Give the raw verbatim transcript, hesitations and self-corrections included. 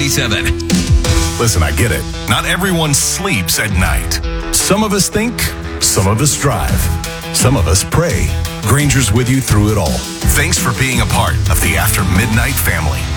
twenty-seven. Listen, I get it. Not everyone sleeps at night. Some of us think, some of us drive, some of us pray. Granger's with you through it all. Thanks for being a part of the After Midnight family.